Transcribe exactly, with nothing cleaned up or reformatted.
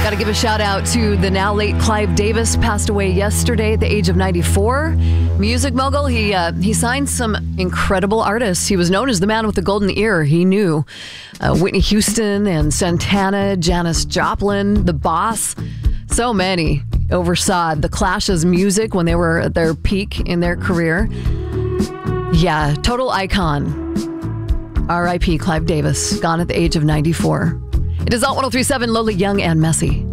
Got to give a shout out to the now late Clive Davis, passed away yesterday at the age of ninety-four. Music mogul. He uh, he signed some incredible artists. He was known as the man with the golden ear. He knew uh, Whitney Houston and Santana, Janis Joplin, The Boss. So many. Oversaw the Clash's music when they were at their peak in their career. Yeah, total icon. R I P Clive Davis, gone at the age of ninety-four. It is Alt one oh three point seven, Lola Young and Messy.